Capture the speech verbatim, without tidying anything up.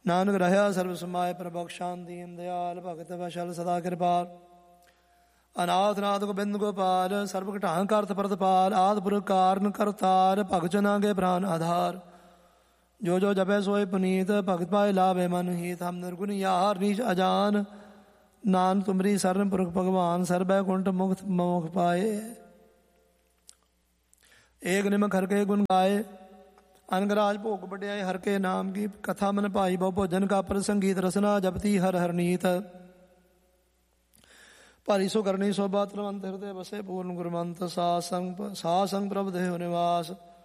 ਨਾਨਕ ਰਹਿਆ ਸਰਬ ਸਮਾਏ ਪ੍ਰਭੁ ਸ਼ਾਂਤ ਦੀਨ ਦਿਆਲ ਭਗਤ ਵਸ਼ਲ ਸਦਾ ਕਿਰਪਾਲ ਅਨਾਥ ਨਾਥ ਗੋਬਿੰਦ ਗੋਪਾਲ ਸਰਬ ਘਟਾਂ ਕਰਤ ਪ੍ਰਤਪਾਲ ਆਦਿ ਪੁਰਖ ਕਾਰਨ ਕਰਤਾਰ ਭਗਤ ਜਨਾਂ ਕੇ ਪ੍ਰਾਨ ਆਧਾਰ ਜੋ ਜੋ ਜਪੈ ਸੋਇ ਪੁਨੀਤ ਭਗਤ ਪਾਏ ਲਾਭੇ ਮਨ ਹੀਤ ਹਮ ਨਿਰਗੁਣ ਯਾਰ ਨੀਚ ਅਜਾਨ ਨਾਨਕ ਤੁਮਰੀ ਸਰਨ ਪੁਰਖ ਭਗਵਾਨ ਸਰਬੈ ਕੁੰਠ ਮੁਕਤ ਮੋਖ ਪਾਏ ਏਕ ਨਿਮਕ ਹਰ ਕੇ ਗੁਣ ਗਾਏ ਅਨਗਰਾਜ ਭੋਗ ਵਡਿਆਏ ਹਰ ਕੇ ਨਾਮ ਕੀ ਕਥਾ ਮਨ ਭਾਈ ਬਹੁ ਭੋਜਨ ਕਾ ਪਰ ਸੰਗੀਤ ਰਸਨਾ ਜਪਤੀ ਹਰ ਹਰਨੀਤ ਭਾਰੀ ਸੋ ਕਰਨੀ ਸੋਭਾ ਤਲਵੰਤ ਹਿਰਦੇ ਬਸੇ ਪੂਰਨ ਗੁਰਮੰਤ ਸਾਧ ਸੰਗ ਸਾਧ ਸੰਗ ਪ੍ਰਭ ਦੇਹੁ ਨਿਵਾਸ